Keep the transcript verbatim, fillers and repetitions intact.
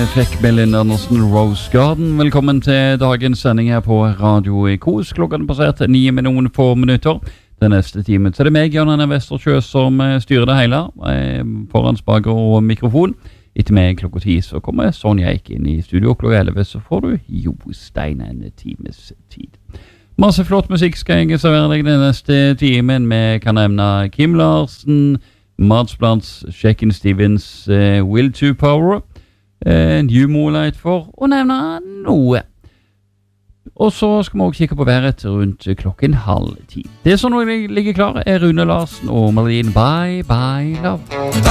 fikk Belinda Andersen Rose Garden. Velkommen til dagens sending her på Radio Kos. Klokken passert ni med noen få minutter. Den neste timen så er det meg, Jan Arne Vestersjø, som styrer det hele. Foran spaker og mikrofon. Etter meg klokka ti så kommer Sonja Eik inn i studio. Klokka elleve så får du Jostein en times tid. Masse flott musikk skal jeg servere deg den neste timen. Vi kan nevne Kim Larsen, Mads Blantz, Shakin' Stevens, uh, Will to Power, uh, New Moonlight for å nevne noe. Og så skal vi også kikke på været rundt klokken halv ti. Det som nå ligger klar er Rune Larsen og Marlene Bye Bye Love.